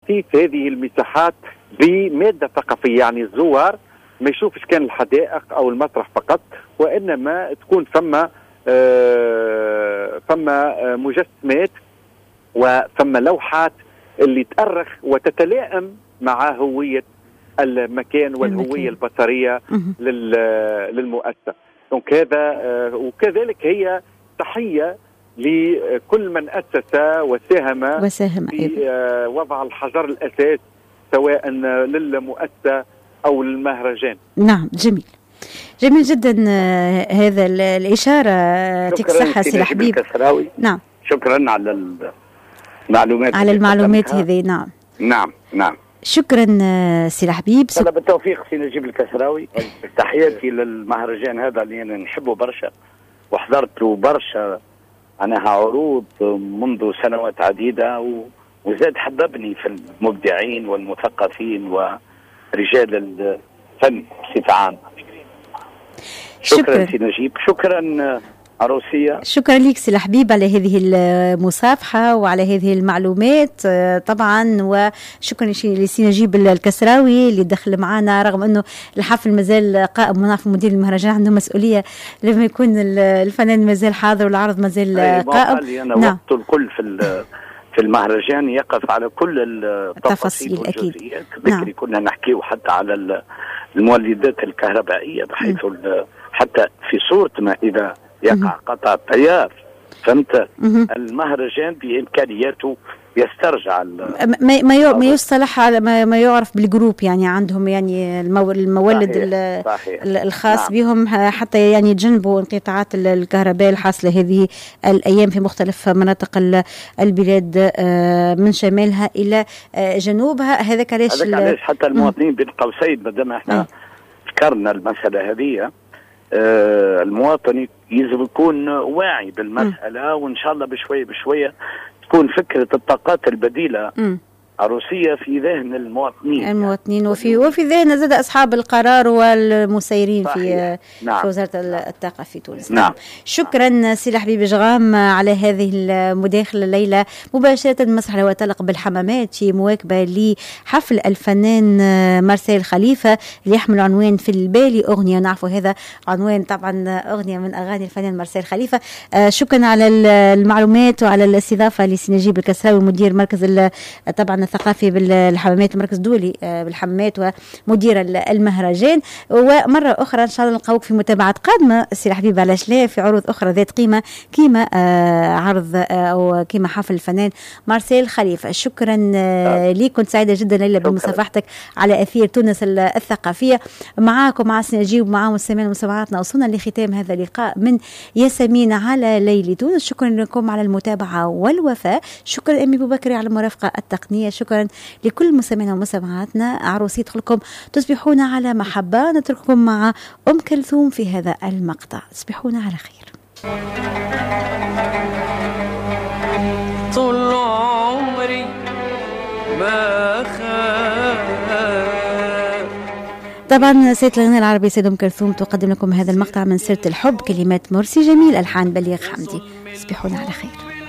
تكثيف هذه المساحات بمادة ثقافية، يعني الزوار ما يشوفش كان الحدائق أو المسرح فقط، وإنما تكون فما مجسمات وفما لوحات اللي تأرخ وتتلائم مع هوية المكان والهوية البصرية للمؤسسة. دونك هذا وكذلك هي تحية لكل من أسس وساهم في وضع الحجر الأساس سواء للمؤسسة أو للمهرجان. نعم، جميل جدا هذا الإشارة. يعطيك الصحة سي الحبيب. نعم، شكرا على المعلومات هذه. نعم شكرا سي الحبيب. بالتوفيق سي نجيب الكسراوي. تحياتي للمهرجان هذا اللي أنا نحبه برشا وحضرت برشا عنها عروض منذ سنوات عديدة، وزاد حببني في المبدعين والمثقفين ورجال الفن بصفة عامة. شكرا سي نجيب. شكرا عروسية. شكرا لك سي الحبيب على هذه المصافحة وعلى هذه المعلومات طبعا، وشكرا لسي نجيب الكسراوي اللي دخل معنا رغم انه الحفل مازال قائم، ونعرف مدير المهرجان عنده مسؤولية لما يكون الفنان مازال حاضر والعرض مازال قائم. نعم، وقت الكل في المهرجان يقف على كل التفاصيل والجزئيات. ذكري كنا نحكيه حتى على المولدات الكهربائية، بحيث حتى في صورة ما إذا يقع قطع التيار، فهمت؟ المهرجان بإمكانياته يسترجع ما يصطلح على ما يعرف بالجروب، يعني عندهم يعني المولد صحيح. الخاص بهم، حتى يعني يتجنبوا انقطاعات الكهرباء الحاصلة هذه الأيام في مختلف مناطق البلاد من شمالها إلى جنوبها. هذا علاش حتى المواطنين بين قوسين، بدل احنا ذكرنا المسألة هذه، المواطن يجب يكون واعي بالمسألة، وإن شاء الله بشوية تكون فكرة الطاقات البديلة عروسية في ذهن المواطنين وفي ذهن زاد أصحاب القرار والمسيرين في وزارة الطاقة في تونس. نعم. شكرا سي الحبيب جغام على هذه المداخلة الليلة مباشرة من مسرح الوطلق بالحمامات، في مواكبة لحفل الفنان مارسيل خليفة اللي يحمل عنوان في البالي أغنية. نعرفوا هذا عنوان طبعا أغنية من أغاني الفنان مارسيل خليفة. شكرا على المعلومات وعلى الاستضافة لسي نجيب الكسراوي مدير مركز طبعا الثقافي بالحمامات، المركز الدولي بالحمامات ومدير المهرجان. ومرة أخرى إن شاء الله نلقاوك في متابعة قادمة سي الحبيب، علاش لا، في عروض أخرى ذات قيمة كيما عرض أو كيما حفل الفنان مارسيل خليفة. شكرا ليك، كنت سعيدة جدا ليلى بمصافحتك على أثير تونس الثقافية. معاكم مع سي نجيب ومع مستمعين ومستمعاتنا وصلنا لختام هذا اللقاء من ياسمين على ليل تونس. شكرا لكم على المتابعة والوفاء. شكرا أمي بوبكري على المرافقة التقنية. شكرا لكل مستمعينا ومستمعاتنا. عروسي لكم تصبحون على محبة. نترككم مع أم كلثوم في هذا المقطع. تصبحون على خير. طول عمري ما طبعا سيد الغناء العربي سيد أم كلثوم تقدم لكم هذا المقطع من سيرة الحب، كلمات مرسي جميل، ألحان بليغ حمدي. تصبحون على خير.